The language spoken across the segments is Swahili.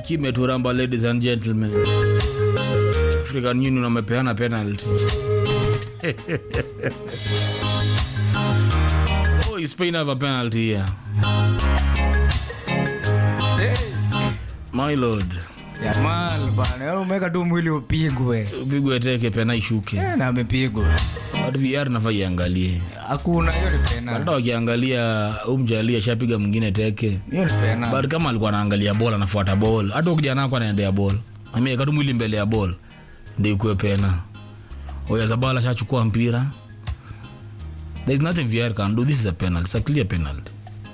Kimeturamba, ladies and gentlemen. African Union wamepeana penalty. Oh, Spain have a penalty here. My lord. Ya mal bana, umeka tu mwili upigwe. Upigwe teke pena ishuke. Na amepigwa. Watu VR nafai angalie. Hakuna hiyo ni pena. Hata wakiangalia umjalia shapiga mwingine teke. Hiyo ni pena. But kama alikuwa anaangalia bola anafuata ball, hata ukijana wako anaendea ball. Ameweka tu mwili mbele ya ball. Ndio ikuwe pena. Oyazabala shachukua mpira. There is nothing VR can do. This is a penalty. It's a clear penalty.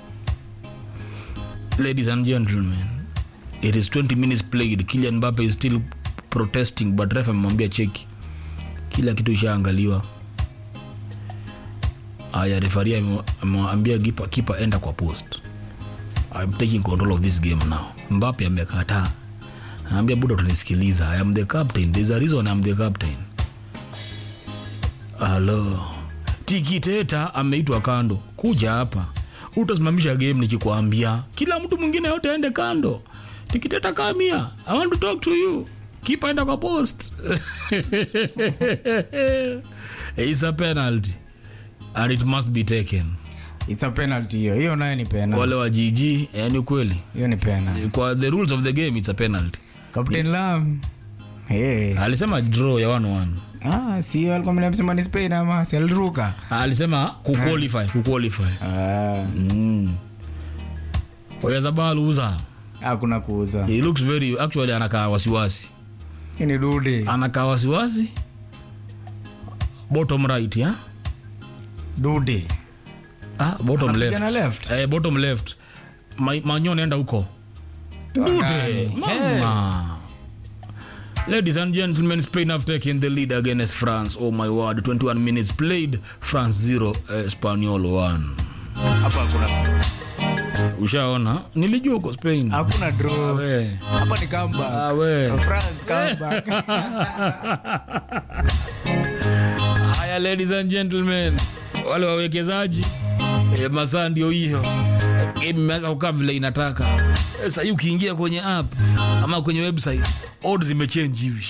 Ladies and gentlemen, it is 20 minutes played. Kylian Mbappe is still protesting, but ref amemwambia cheki. Kila kitu ishaangaliwa. Aya, referee amemwambia keeper enda kwa post. I'm taking control of this game now. Mbappe amekataa. Anambia budo utanisikiliza. I am the captain. There's a reason I'm the captain. Hello. Tikiteta ameitwa kando. Kuja hapa. Utasimamisha game nikikwambia. Kila mtu mwingine yote aende kando. Tikiteta kamia. I want to talk to you. Keep enda kwa post. It's a penalty. And it must be taken. It's a penalty hiyo. Hiyo nayo ni penalty. Wale wa GG, yani kweli. Hiyo ni penalty. Kwa the rules of the game, it's a penalty. Captain Lam. Alisema draw ya 1-1. Si alikuwa mnasema ni Spain ama si aliruka. Alisema kuqualify. Oyazabal uza. Hakuna kuuza. He looks very actually anakaa wasiwasi. Ni dude. Anakaa wasiwasi. Bottom right, ya? Dude. Bottom left. left. Bottom left. Manyo nenda huko. Dude. Mama. Ladies and gentlemen, Spain have taken the lead against France. Oh my word, 21 minutes played. France 0, Espanyol 1. Hapa hakuna. Ushaona? Nilijua uko Spain. Hakuna draw. Hapa ni comeback. France comeback. Haya, ladies and gentlemen, wale wawekezaji masaa ndio hiyo. Game imeanza kukaa vile inataka. Sasa hii ukiingia kwenye app ama kwenye website, odds zimechange hivi.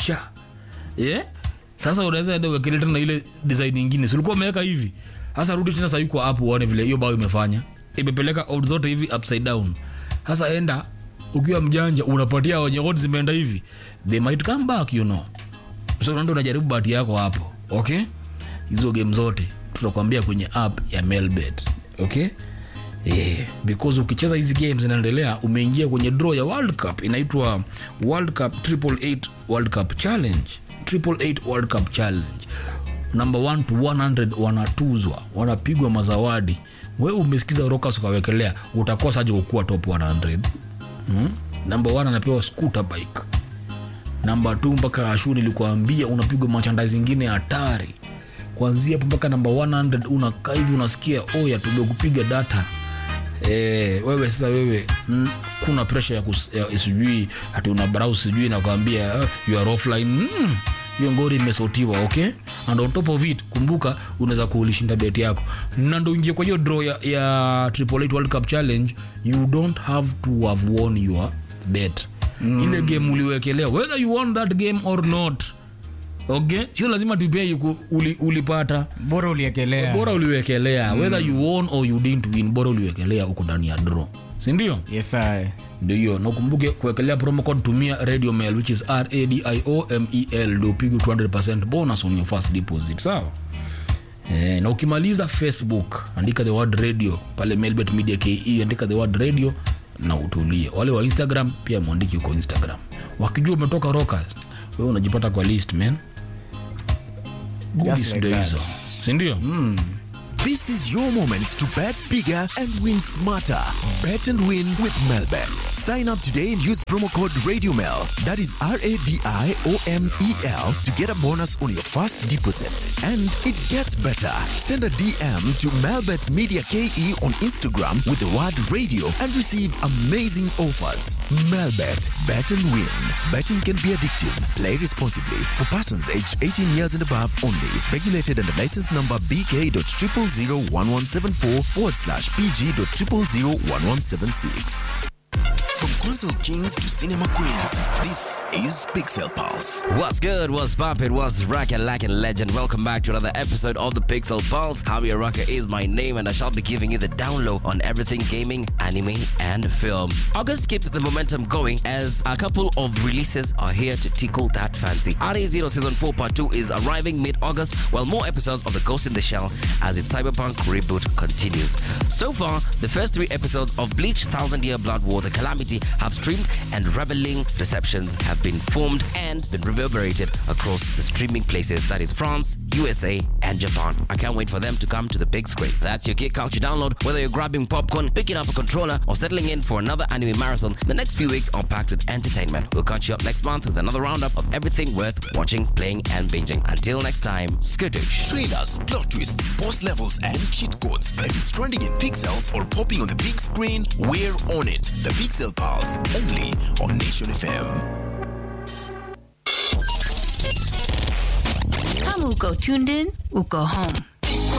Sasa unaweza enda uwekelee tena ile design nyingine. Si ulikuwa umeweka hivi. Sasa rudi tena sasa yuko app uone vile hiyo bao imefanya. Imepeleka odds zote hivi upside down. Sasa enda ukiwa mjanja unapatia wenye odds zimeenda hivi. They might come back, you know. So ndio unajaribu bahati yako hapo. Okay? Hizo game zote tutakwambia kwenye app ya Melbet. Okay? Because ukicheza hizi games zinaendelea, umeingia kwenye draw ya World Cup inaitwa World Cup 888 World Cup Challenge. 888 World Cup Challenge. Number 1 to 100 wanatuzwa, wanapigwa mazawadi. Wewe umesikiza Rockers ukawekelea, utakosa aje kukua top 100. Number 1 anapewa scooter bike. Number 2 mpaka ashuni nilikuambia unapigwa merchandise zingine hatari. Kuanzia hapo mpaka number 100 unakaa hivi unasikia oya tumekupiga data. Wewe sasa kuna pressure ya sijui ati una browse sijui na kuambia you are offline. Hiyo ngori imesotiwa, okay? And on top of it, kumbuka unaweza kuulishinda bet yako. Na ndio ingie kwa hiyo draw ya 888 World Cup Challenge, you don't have to have won your bet. Ile game uliwekelea, whether you won that game or not. Okay? Sio lazima tupie ulipata. Bora uliwekelea. Whether you won or you didn't win, bora uliwekelea uko ndani ya draw. Si ndio? Yes I. Ndio, na kumbuke kuwekelea promo code tumia Radio Mel which is RADIOMEL ndio upige 200% bonus on your first deposit. Sawa? Na ukimaliza Facebook andika the word radio pale Melbet Media KE, andika the word radio na utulie. Wale wa Instagram pia muandiki uko Instagram. Wakijua umetoka Rockers, wewe unajipata kwa list man. Just like that. Sindio? This is your moment to bet bigger and win smarter. Bet and win with Melbet. Sign up today and use promo code RadioMel. That is RADIOMEL to get a bonus on your first deposit. And it gets better. Send a DM to Melbet Media KE on Instagram with the word radio and receive amazing offers. Melbet. Bet and win. Betting can be addictive. Play responsibly. For persons aged 18 years and above only. Regulated under license number BK.0001174/PG.0001176. From console kings to cinema queens, this is Pixel Pulse. What's good? What's poppin'? What's rockin' like a legend? Welcome back to another episode of the Pixel Pulse. Javier Araka is my name, and I shall be giving you the download on everything gaming, anime, and film. August kept the momentum going as a couple of releases are here to tickle that fancy. RE0 Season 4 Part 2 is arriving mid-August, while more episodes of The Ghost in the Shell as its cyberpunk reboot continues. So far, the first 3 episodes of Bleach Thousand Year Blood War: The Calamity have streamed, and reveling receptions have been formed and been reverberated across the streaming places, that is France, USA, and Japan. I can't wait for them to come to the big screen. That's your Geek Culture download. Whether you're grabbing popcorn, picking up a controller, or settling in for another anime marathon, the next few weeks are packed with entertainment. We'll catch you up next month with another roundup of everything worth watching, playing, and binging. Until next time, skadoosh. Trailers, plot twists, boss levels, and cheat codes. If it's trending in pixels or popping on the big screen, we're on it. The Pixel Pulse, only on Nation FM. Kama uko tuned in, uko home.